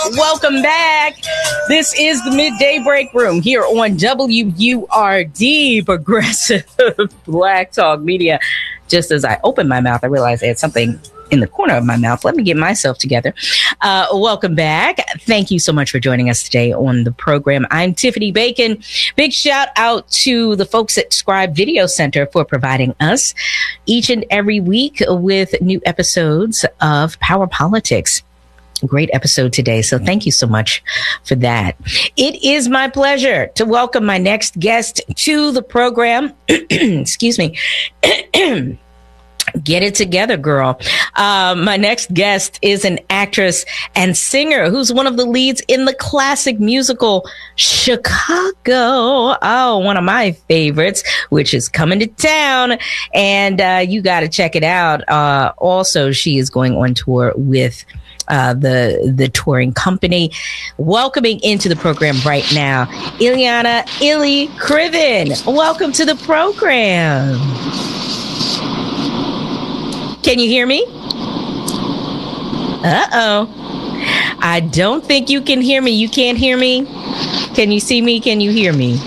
Welcome back. This is the Midday Break Room here on WURD, Progressive Black Talk Media. Just as I opened my mouth, I realized I had something in the corner of my mouth. Let me get myself together. Welcome back. Thank you so much for joining us today on the program. I'm Tiffany Bacon. Big shout out to the folks at Scribe Video Center for providing us each and every week with new episodes of Power Politics. Great episode today. So thank you so much for that. It is my pleasure to welcome my next guest to the program. Excuse me. Get it together, girl. My next guest is an actress and singer who's one of the leads in the classic musical Chicago. Oh, one of my favorites, which is coming to town. And you got to check it out. Also, she is going on tour with the touring company. Welcoming into the program right now, Ileana Illy Criven. Welcome to the program. Can you hear me? Uh-oh. I don't think you can hear me. You can't hear me? Can you see me? Can you hear me?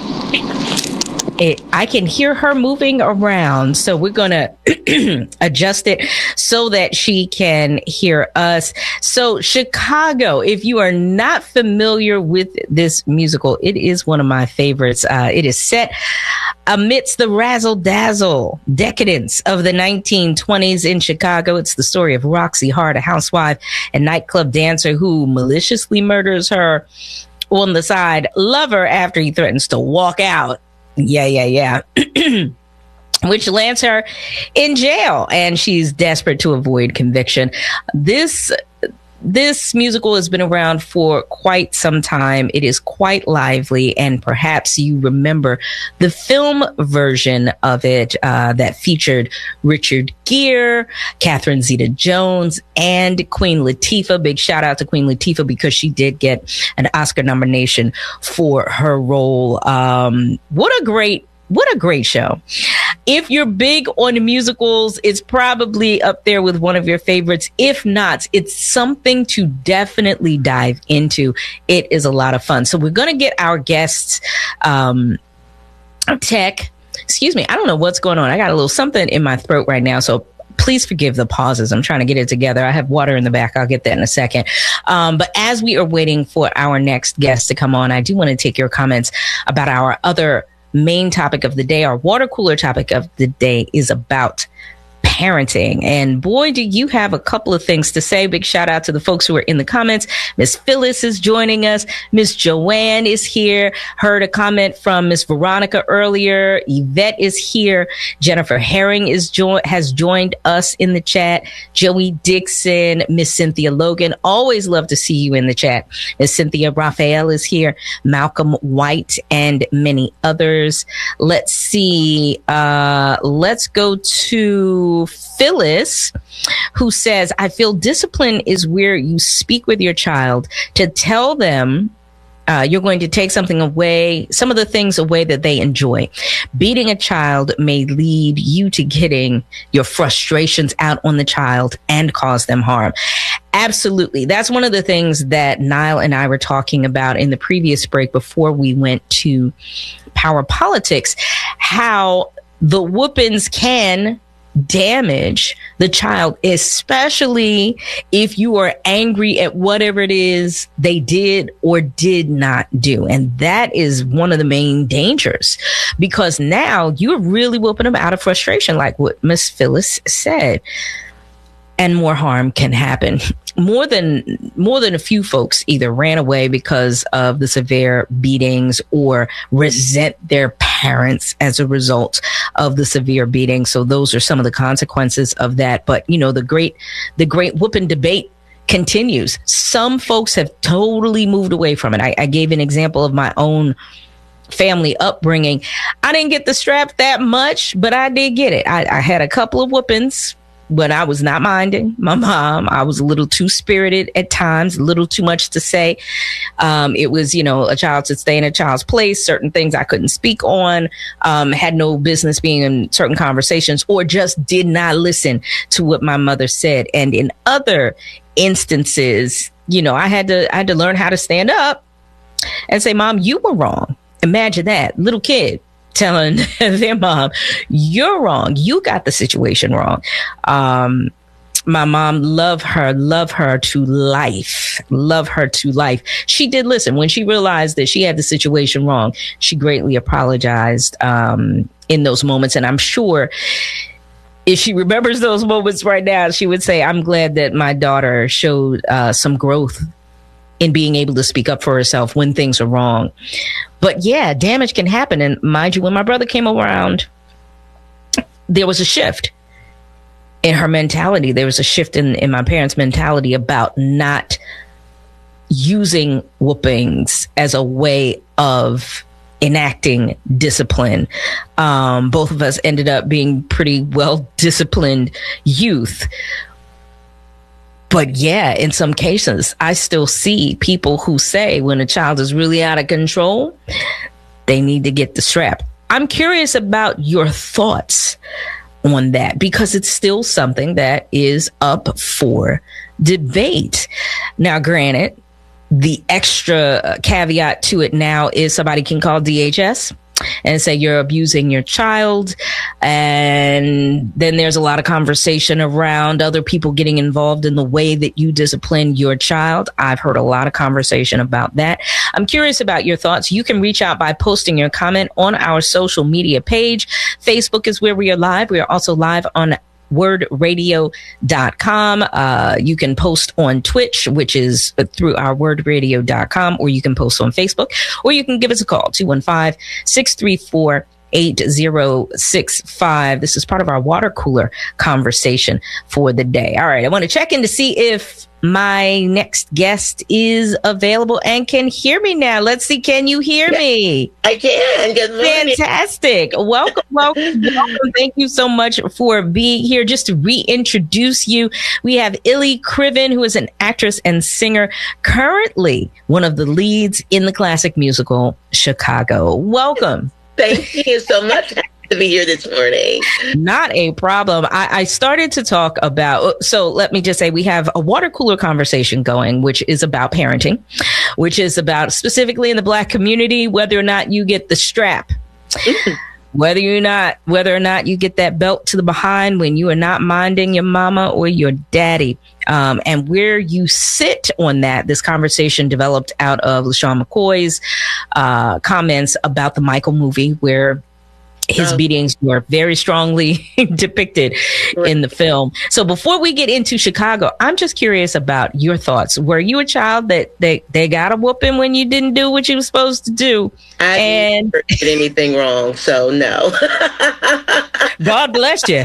I can hear her moving around, so we're going to adjust it so that she can hear us. So Chicago, if you are not familiar with this musical, it is one of my favorites. It is set amidst the razzle-dazzle decadence of the 1920s in Chicago. It's the story of Roxy Hart, a housewife and nightclub dancer who maliciously murders her on the side lover after he threatens to walk out. Yeah. Which lands her in jail, and she's desperate to avoid conviction. This musical has been around for quite some time. It is quite lively, and perhaps you remember the film version of it that featured Richard Gere, Catherine Zeta-Jones, and Queen Latifah. Big shout out to Queen Latifah because she did get an Oscar nomination for her role. What a great show. If you're big on musicals, it's probably up there with one of your favorites. If not, it's something to definitely dive into. It is a lot of fun. So we're going to get our guests, excuse me. I don't know what's going on. I got a little something in my throat right now. So please forgive the pauses. I'm trying to get it together. I have water in the back. I'll get that in a second. But as we are waiting for our next guest to come on, I do want to take your comments about our other main topic of the day. Our water cooler topic of the day is about parenting. And boy, do you have a couple of things to say. Big shout out to the folks who are in the comments. Miss Phyllis is joining us. Miss Joanne is here. Heard a comment from Miss Veronica earlier. Yvette is here. Jennifer Herring has joined us in the chat. Joey Dixon, Miss Cynthia Logan. Always love to see you in the chat. Miss Cynthia Raphael is here. Malcolm White and many others. Let's see. Let's go to Phyllis, who says, I feel discipline is where you speak with your child to tell them you're going to take some of the things away that they enjoy. Beating a child may lead you to getting your frustrations out on the child and cause them harm. Absolutely. That's one of the things that Niall and I were talking about in the previous break before we went to Power Politics, how the whoopings can damage the child, especially if you are angry at whatever it is they did or did not do. And that is one of the main dangers, because now you're really whooping them out of frustration, like what Miss Phyllis said. And more harm can happen. More than a few folks either ran away because of the severe beatings or resent their parents as a result of the severe beating. So those are some of the consequences of that. But, you know, the great whooping debate continues. Some folks have totally moved away from it. I gave an example of my own family upbringing. I didn't get the strap that much, but I did get it. I had a couple of whoopings when I was not minding my mom. I was a little too spirited at times, a little too much to say. It was, you know, a child should stay in a child's place. Certain things I couldn't speak on, had no business being in certain conversations, or just did not listen to what my mother said. And in other instances, I had to learn how to stand up and say, Mom, you were wrong. Imagine that little kid telling their mom, you're wrong. You got the situation wrong. My mom, love her to life. She did listen. When she realized that she had the situation wrong, she greatly apologized in those moments. And I'm sure if she remembers those moments right now, she would say, I'm glad that my daughter showed some growth in being able to speak up for herself when things are wrong. But yeah, damage can happen. And mind you, when my brother came around, there was a shift in her mentality. There was a shift in my parents' mentality about not using whoopings as a way of enacting discipline. Both of us ended up being pretty well-disciplined youth. But yeah, in some cases, I still see people who say when a child is really out of control, they need to get the strap. I'm curious about your thoughts on that, because it's still something that is up for debate. Now, granted, the extra caveat to it now is somebody can call DHS and say you're abusing your child. And then there's a lot of conversation around other people getting involved in the way that you discipline your child. I've heard a lot of conversation about that. I'm curious about your thoughts. You can reach out by posting your comment on our social media page. Facebook is where we are live. We are also live on wordradio.com. You can post on Twitch, which is through our wordradio.com, or you can post on Facebook, or you can give us a call, 215-634-8065. This is part of our water cooler conversation for the day. All right. I want to check in to see if my next guest is available and can hear me now. Let's see. Can you hear me? I can. Good morning. Fantastic. Welcome. Thank you so much for being here. Just to reintroduce you, we have Illy Kriven, who is an actress and singer, currently one of the leads in the classic musical Chicago. Welcome. Thank you so much. To be here this morning. Not a problem. I started to talk about, so let me just say we have a water cooler conversation going, which is about parenting, which is about specifically in the Black community, whether or not you get the strap, whether or not you get that belt to the behind when you are not minding your mama or your daddy. And where you sit on that, this conversation developed out of LaShawn McCoy's comments about the Michael movie, where his beatings were very strongly depicted in the film. So before we get into Chicago, I'm just curious about your thoughts. Were you a child that they got a whooping when you didn't do what you were supposed to do? I never did anything wrong, so no. God bless you.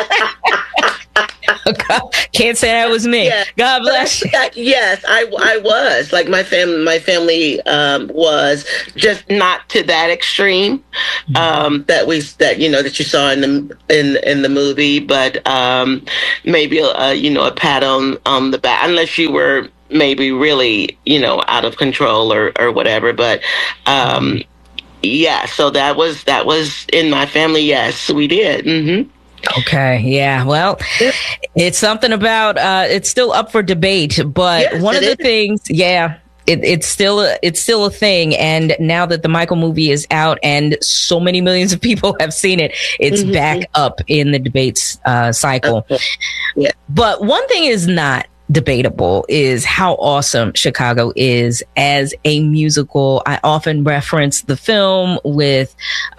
Can't say that was me. Yeah. God bless you. Yes, I was. Like my family was just not to that extreme that you saw in the movie, but maybe a pat on the back, unless you were maybe really out of control or whatever. But yeah, so that was in my family. Yes, we did. Mm-hmm. Okay. Yeah. Well, it's something about, it's still up for debate, but yes, one of the things, it's still a thing. And now that the Michael movie is out and so many millions of people have seen it, it's back up in the debates cycle. Yeah. But one thing is not debatable is how awesome Chicago is as a musical. I often reference the film with,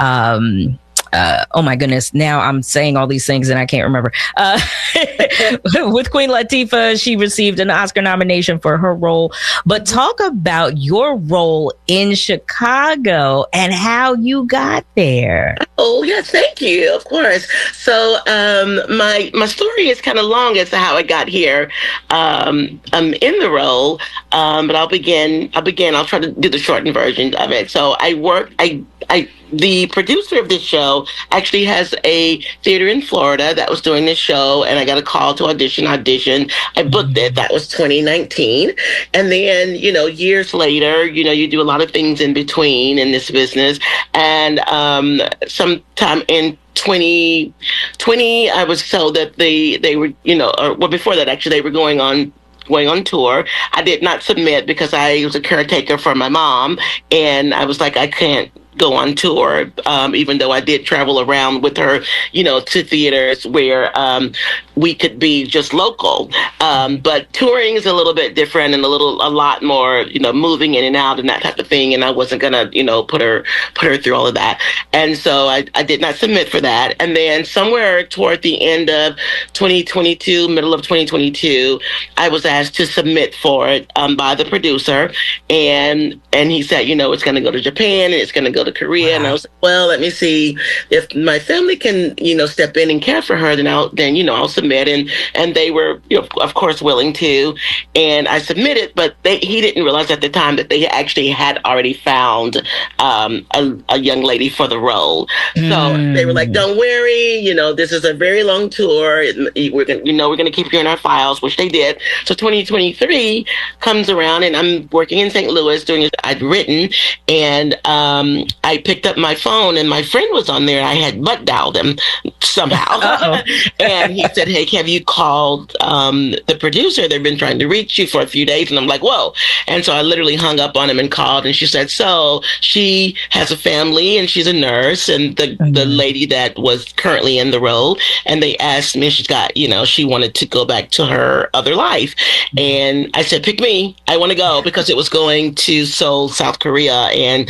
oh my goodness, now I'm saying all these things and I can't remember. With Queen Latifah, she received an Oscar nomination for her role. But talk about your role in Chicago and how you got there. Oh, yes, thank you. Of course. So my story is kind of long as to how I got here in the role. But I'll try to do the shortened version of it. So the producer of this show actually has a theater in Florida that was doing this show, and I got a call to audition. I booked it. That was 2019. And then, years later, you do a lot of things in between in this business. And sometime in 2020, I was told that they were, before that, actually, they were going on going on tour. I did not submit because I was a caretaker for my mom, and I was like, I can't go on tour, even though I did travel around with her, to theaters where we could be just local. But touring is a little bit different and a lot more, moving in and out and that type of thing. And I wasn't gonna, put her through all of that. And so I did not submit for that. And then somewhere toward the end of 2022, middle of 2022, I was asked to submit for it by the producer, and he said, it's going to go to Japan and it's going to go to Korea. Wow. And I was like, well, let me see if my family can, step in and care for her. Then I'll submit. And they were, of course, willing to. And I submitted, but he didn't realize at the time that they actually had already found a young lady for the role. So they were like, don't worry, this is a very long tour. We're going to keep you in our files, which they did. So 2023 comes around, and I'm working in St. Louis doing it. I'd written, and I picked up my phone, and my friend was on there, and I had butt dialed him somehow. And he said, hey, have you called the producer? They've been trying to reach you for a few days. And I'm like, whoa. And so I literally hung up on him and called, and she said, so she has a family, and she's a nurse, and the lady that was currently in the role, and they asked me, she's got, she wanted to go back to her other life. And I said, pick me. I want to go, because it was going to Seoul, South Korea. And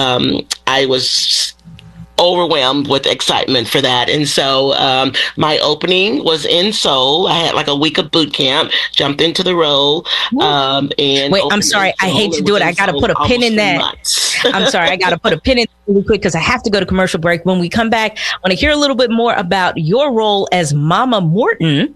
I was overwhelmed with excitement for that. And so my opening was in Seoul. I had like a week of boot camp, jumped into the role. And wait, I'm sorry. I hate to do it. I got to put a pin in that. I'm sorry. I got to put a pin in that really quick because I have to go to commercial break. When we come back, I want to hear a little bit more about your role as Mama Morton.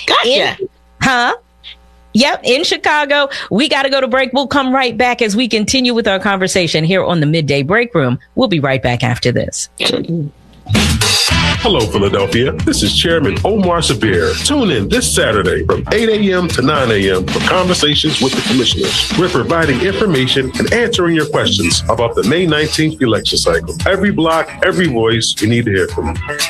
Gotcha. Yep, in Chicago. We got to go to break. We'll come right back as we continue with our conversation here on the Midday Break Room. We'll be right back after this. Hello, Philadelphia. This is Chairman Omar Sabir. Tune in this Saturday from 8 a.m. to 9 a.m. for conversations with the commissioners. We're providing information and answering your questions about the May 19th election cycle. Every block, every voice, we need to hear from you.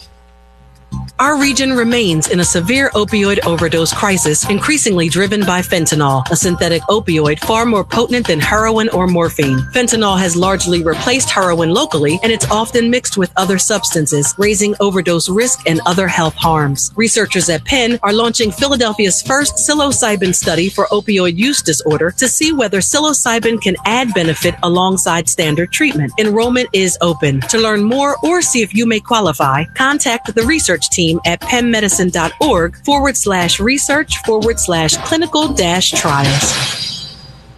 Our region remains in a severe opioid overdose crisis, increasingly driven by fentanyl, a synthetic opioid far more potent than heroin or morphine. Fentanyl has largely replaced heroin locally, and it's often mixed with other substances, raising overdose risk and other health harms. Researchers at Penn are launching Philadelphia's first psilocybin study for opioid use disorder to see whether psilocybin can add benefit alongside standard treatment. Enrollment is open. To learn more or see if you may qualify, contact the research team at pennmedicine.org/research/clinical-trials.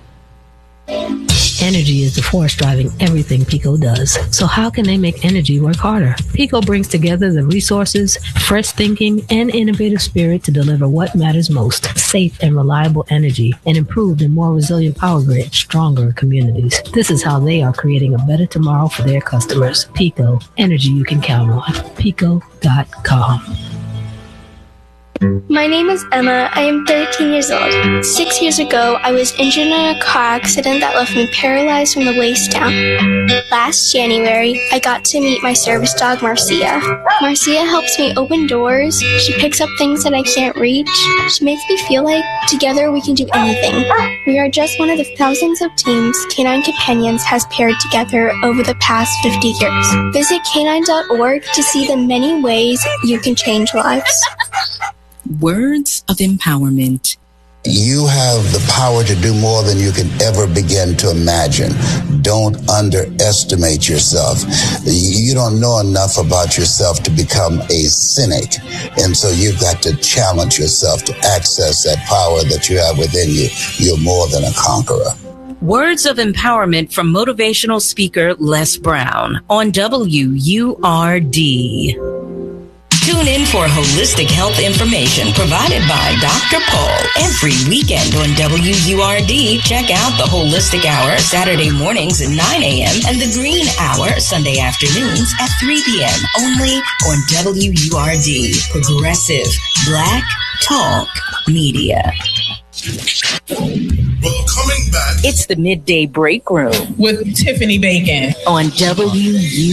Energy is the force driving everything PICO does. So how can they make energy work harder? PICO brings together the resources, fresh thinking, and innovative spirit to deliver what matters most: safe and reliable energy, and improved and more resilient power grid, stronger communities. This is how they are creating a better tomorrow for their customers. PICO, energy you can count on. PICO.com. My name is Emma. I am 13 years old. 6 years ago, I was injured in a car accident that left me paralyzed from the waist down. Last January, I got to meet my service dog, Marcia. Marcia helps me open doors. She picks up things that I can't reach. She makes me feel like together we can do anything. We are just one of the thousands of teams Canine Companions has paired together over the past 50 years. Visit canine.org to see the many ways you can change lives. Words of empowerment. You have the power to do more than you can ever begin to imagine. Don't underestimate yourself. You don't know enough about yourself to become a cynic. And so you've got to challenge yourself to access that power that you have within you. You're more than a conqueror. Words of empowerment from motivational speaker Les Brown on WURD. Tune in for holistic health information provided by Dr. Paul every weekend on WURD. Check out the Holistic Hour Saturday mornings at 9 a.m. and the Green Hour Sunday afternoons at 3 p.m. only on WURD. Progressive Black Talk Media. Well, coming back, it's the Midday Break Room with Tiffany Bacon on WURD.